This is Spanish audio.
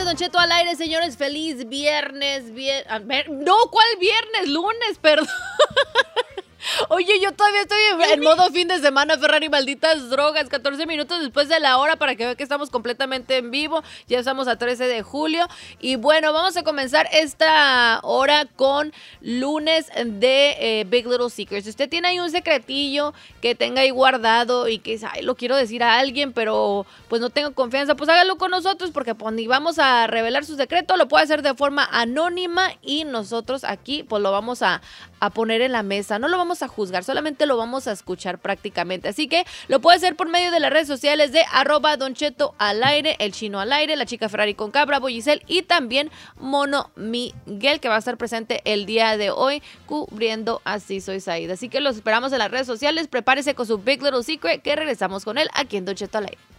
Don Cheto al aire, señores. Feliz viernes. No, ¿cuál viernes? Lunes, perdón. Oye, yo todavía estoy en modo fin de semana, Ferrari, malditas drogas. 14 minutos después de la hora para que vean que estamos completamente en vivo. Ya estamos a 13 de julio. Y bueno, vamos a comenzar esta hora con lunes de Big Little Secrets. Si usted tiene ahí un secretillo que tenga ahí guardado y que dice, ay, lo quiero decir a alguien, pero pues no tengo confianza, pues hágalo con nosotros porque pues ni vamos a revelar su secreto. Lo puede hacer de forma anónima y nosotros aquí pues lo vamos a poner en la mesa. No lo vamos a juzgar, solamente lo vamos a escuchar prácticamente. Así que lo puede hacer por medio de las redes sociales de @Don Cheto al aire, el Chino al aire, la chica Ferrari con Cabra, Giselle y también Mono Miguel, que va a estar presente el día de hoy cubriendo Así Soy Saída. Así que los esperamos en las redes sociales. Prepárese con su Big Little Secret, que regresamos con él aquí en Don Cheto al aire.